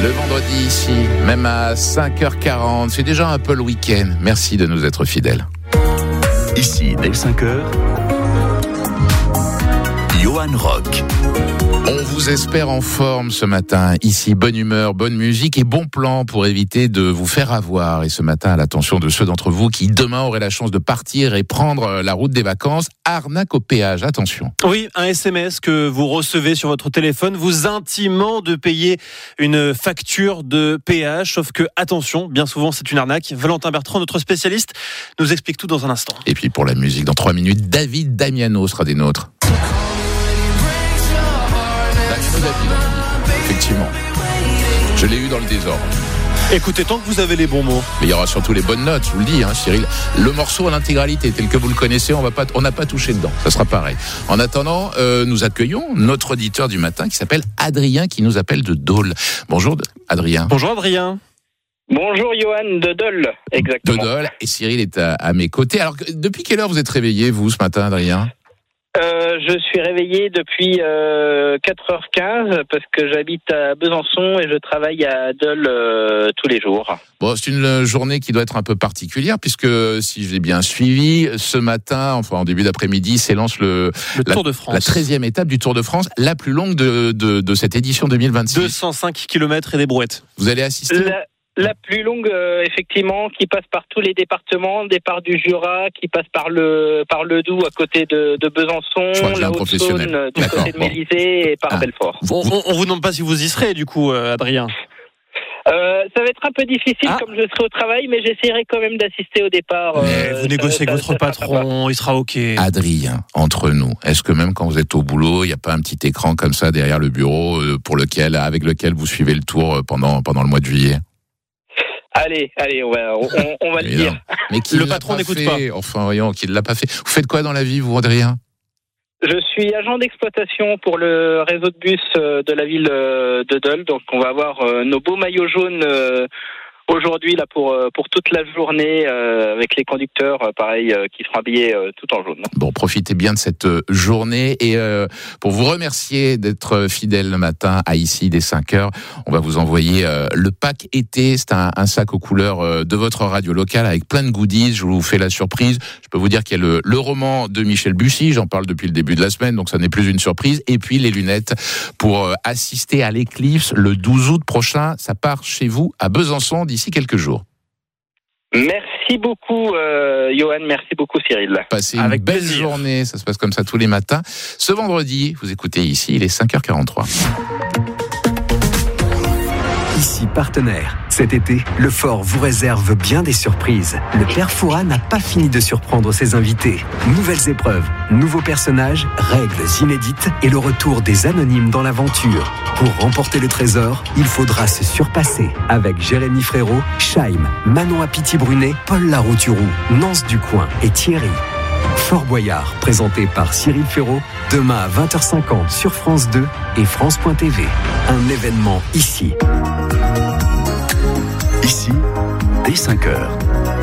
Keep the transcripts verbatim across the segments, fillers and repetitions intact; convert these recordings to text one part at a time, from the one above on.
Le vendredi ici, même à cinq heures quarante, c'est déjà un peu le week-end. Merci de nous être fidèles. Ici, dès cinq heures, Johan Rock. On vous espère en forme ce matin. Ici, bonne humeur, bonne musique et bon plan pour éviter de vous faire avoir. Et ce matin, à l'attention de ceux d'entre vous qui demain auraient la chance de partir et prendre la route des vacances, arnaque au péage. Attention. Oui, un S M S que vous recevez sur votre téléphone vous intimant de payer une facture de péage. Sauf que, attention, bien souvent c'est une arnaque. Valentin Bertrand, notre spécialiste, nous explique tout dans un instant. Et puis pour la musique, dans trois minutes, David Damiano sera des nôtres. David, effectivement. Je l'ai eu dans le désordre. Écoutez, tant que vous avez les bons mots. Mais il y aura surtout les bonnes notes, je vous le dis, hein, Cyril. Le morceau à l'intégralité, tel que vous le connaissez, on va pas, on n'a pas touché dedans. Ça sera pareil. En attendant, euh, nous accueillons notre auditeur du matin qui s'appelle Adrien, qui nous appelle de Dole. Bonjour, Adrien. Bonjour, Adrien. Bonjour Johan, de Dole, exactement. De Dole, et Cyril est à, à mes côtés. Alors, depuis quelle heure vous êtes réveillé, vous, ce matin, Adrien ? Euh, je suis réveillé depuis euh, quatre heures quinze parce que j'habite à Besançon et je travaille à Dole euh, tous les jours. Bon, c'est une journée qui doit être un peu particulière puisque, si je l'ai bien suivi, ce matin, enfin en début d'après-midi, s'élance le, le la, Tour de France. La treizième étape du Tour de France, la plus longue de, de, de cette édition deux mille vingt-six. deux cent cinq kilomètres et des brouettes. Vous allez assister la... La plus longue, euh, effectivement, qui passe par tous les départements, départ du Jura, qui passe par le par le Doubs à côté de, de Besançon, la Haute-Saône, du côté de Mélisée et par ah. Belfort. On, on, on vous demande pas si vous y serez, du coup, euh, Adrien. Euh, ça va être un peu difficile ah. comme je serai au travail, mais j'essaierai quand même d'assister au départ. Mais euh, vous négociez avec votre patron, il sera OK. Adrien, entre nous, est-ce que même quand vous êtes au boulot, il n'y a pas un petit écran comme ça derrière le bureau euh, pour lequel, avec lequel vous suivez le tour pendant pendant le mois de juillet ? Allez, allez, on va, on, on va le dire. Mais qui le patron n'écoute fait, pas. Enfin, voyons, qui ne l'a pas fait. Vous faites quoi dans la vie, vous, Adrien ? Je suis agent d'exploitation pour le réseau de bus de la ville de Dole. Donc, on va avoir nos beaux maillots jaunes aujourd'hui là pour pour toute la journée euh, avec les conducteurs euh, pareil euh, qui seront habillés euh, tout en jaune. Bon, profitez bien de cette journée et euh, pour vous remercier d'être fidèle le matin à ici dès cinq heures, on va vous envoyer euh, le pack été, c'est un, un sac aux couleurs euh, de votre radio locale avec plein de goodies, je vous fais la surprise. Je peux vous dire qu'il y a le, le roman de Michel Bussy, j'en parle depuis le début de la semaine donc ça n'est plus une surprise, et puis les lunettes pour euh, assister à l'éclipse le douze août prochain, ça part chez vous à Besançon d'ici quelques jours. Merci beaucoup euh, Johan, merci beaucoup Cyril. Passez une Avec belle plaisir. journée, ça se passe comme ça tous les matins. Ce vendredi, vous écoutez ici, il est cinq heures quarante-trois. Ici partenaire. Cet été, le Fort vous réserve bien des surprises. Le Père Fouras n'a pas fini de surprendre ses invités. Nouvelles épreuves, nouveaux personnages, règles inédites et le retour des anonymes dans l'aventure. Pour remporter le trésor, il faudra se surpasser avec Jérémy Frérot, Chaim, Manon Apiti-Brunet, Paul Larouturou, Nance Ducoin et Thierry. Fort Boyard, présenté par Cyril Ferraud, demain à vingt heures cinquante sur France deux et France point T V. Un événement ici. Ici, dès cinq heures.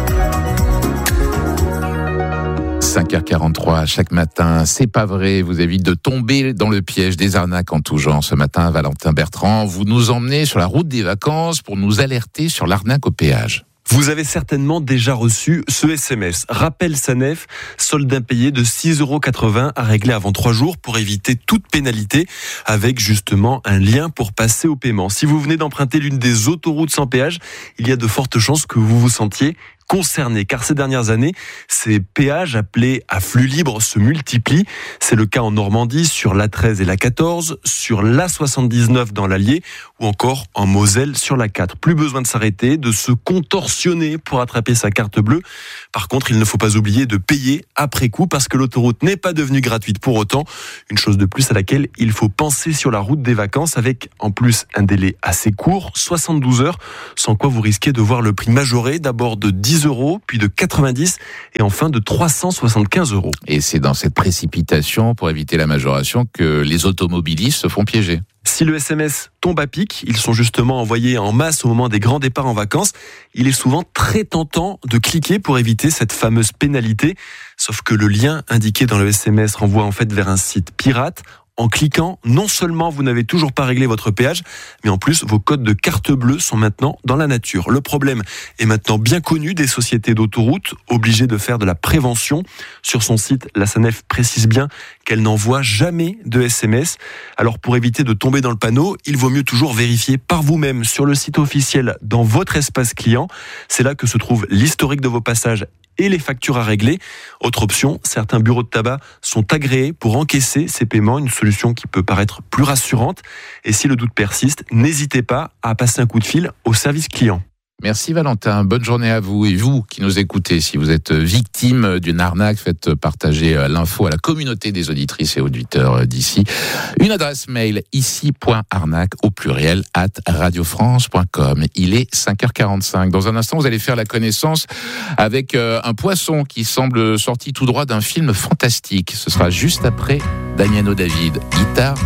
cinq heures quarante-trois chaque matin, c'est pas vrai, vous évite de tomber dans le piège des arnaques en tout genre. Ce matin, Valentin Bertrand, vous nous emmenez sur la route des vacances pour nous alerter sur l'arnaque au péage. Vous avez certainement déjà reçu ce S M S. Rappel SANEF, solde impayé de six euros quatre-vingts à régler avant trois jours pour éviter toute pénalité, avec justement un lien pour passer au paiement. Si vous venez d'emprunter l'une des autoroutes sans péage, il y a de fortes chances que vous vous sentiez concernés, car ces dernières années, ces péages appelés à flux libre se multiplient. C'est le cas en Normandie, sur l'A treize et l'A quatorze, sur l'A soixante-dix-neuf dans l'Allier, ou encore en Moselle sur l'A quatre. Plus besoin de s'arrêter, de se contorsionner pour attraper sa carte bleue. Par contre, il ne faut pas oublier de payer après coup, parce que l'autoroute n'est pas devenue gratuite pour autant. Une chose de plus à laquelle il faut penser sur la route des vacances, avec en plus un délai assez court, soixante-douze heures, sans quoi vous risquez de voir le prix majoré, d'abord de dix euros, puis de quatre-vingt-dix et enfin de trois cent soixante-quinze euros. Et c'est dans cette précipitation pour éviter la majoration que les automobilistes se font piéger. Si le S M S tombe à pic, ils sont justement envoyés en masse au moment des grands départs en vacances. Il est souvent très tentant de cliquer pour éviter cette fameuse pénalité. Sauf que le lien indiqué dans le S M S renvoie en fait vers un site pirate. En cliquant, non seulement vous n'avez toujours pas réglé votre péage, mais en plus vos codes de carte bleue sont maintenant dans la nature. Le problème est maintenant bien connu des sociétés d'autoroutes, obligées de faire de la prévention. Sur son site, la SANEF précise bien qu'elle n'envoie jamais de S M S. Alors pour éviter de tomber dans le panneau, il vaut mieux toujours vérifier par vous-même sur le site officiel dans votre espace client. C'est là que se trouve l'historique de vos passages et les factures à régler. Autre option, certains bureaux de tabac sont agréés pour encaisser ces paiements, une solution qui peut paraître plus rassurante. Et si le doute persiste, n'hésitez pas à passer un coup de fil au service client. Merci Valentin, bonne journée à vous et vous qui nous écoutez. Si vous êtes victime d'une arnaque, faites partager l'info à la communauté des auditrices et auditeurs d'ici. Une adresse mail ici.arnaque au pluriel at radiofrance point com. Il est cinq heures quarante-cinq. Dans un instant, vous allez faire la connaissance avec un poisson qui semble sorti tout droit d'un film fantastique. Ce sera juste après Damiano David, guitare.